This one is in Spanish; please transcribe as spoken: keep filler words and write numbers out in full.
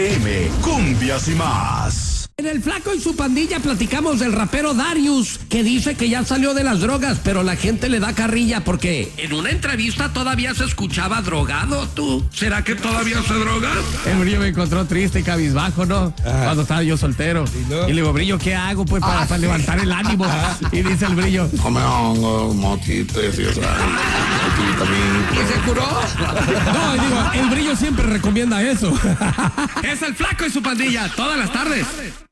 M, cumbias y más. En el Flaco y su pandilla platicamos del rapero Darius, que dice que ya salió de las drogas, pero la gente le da carrilla porque en una entrevista todavía se escuchaba drogado, tú. ¿Será que todavía se droga? El Brillo me encontró triste y cabizbajo, ¿no? Ajá. Cuando estaba yo soltero. ¿Y, no? y le digo, Brillo, ¿qué hago pues para, ah, para levantar el ánimo? Y dice el Brillo, come hongo, motites y eso. ¿Y se curó? No, y digo, el Brillo siempre recomienda eso. Es el Flaco y su pandilla, todas las tardes.